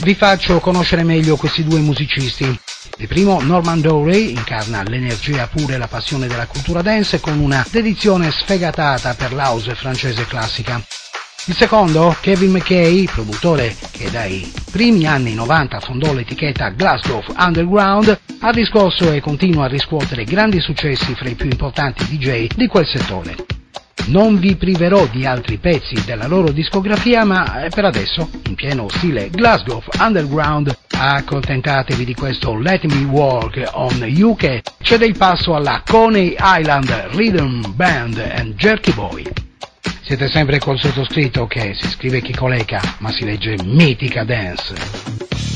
vi faccio conoscere meglio questi due musicisti. Il primo, Norman Doray, incarna l'energia pura e la passione della cultura dance con una dedizione sfegatata per l'house francese classica. Il secondo, Kevin McKay, produttore che dai primi anni 90 fondò l'etichetta Glasgow Underground, ha riscosso e continua a riscuotere grandi successi fra i più importanti DJ di quel settore. Non vi priverò di altri pezzi della loro discografia, ma per adesso, in pieno stile Glasgow Underground, accontentatevi di questo Let Me Walk on You che cede il passo alla Coney Island Rhythm Band and Jerky Boy. Siete sempre col sottoscritto che si scrive Chicoleca, ma si legge Mitica Dance.